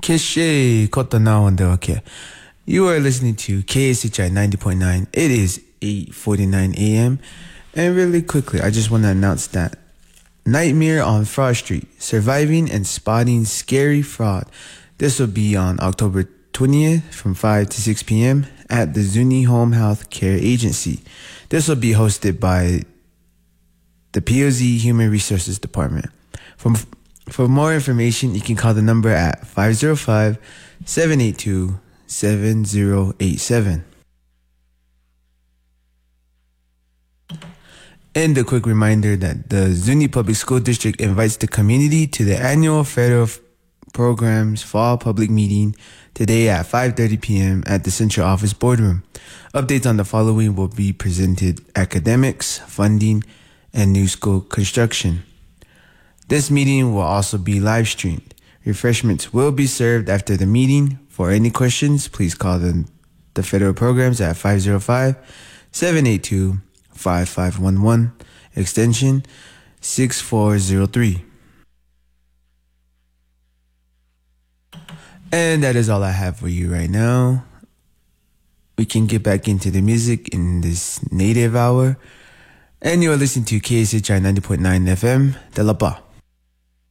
Keshe Kotana Wandawake. You are listening to KSHI 90.9. It is 8:49 a.m. And really quickly, I just want to announce that Nightmare on Fraud Street, Surviving and Spotting Scary Fraud. This will be on October 20th from 5 to 6 p.m. at the Zuni Home Health Care Agency. This will be hosted by the POZ Human Resources Department. For more information, you can call the number at 505-782-7087. And a quick reminder that the Zuni Public School District invites the community to the annual Federal Programs Fall Public Meeting today at 5:30 p.m. at the Central Office Boardroom. Updates on the following will be presented: academics, funding, and new school construction. This meeting will also be live streamed. Refreshments will be served after the meeting. For any questions, please call the Federal Programs at 505-782-5511, extension 6403. And that is all I have for you right now. We can get back into the music in this native hour. And you are listening to KSHI 90.9 FM, De La Pa.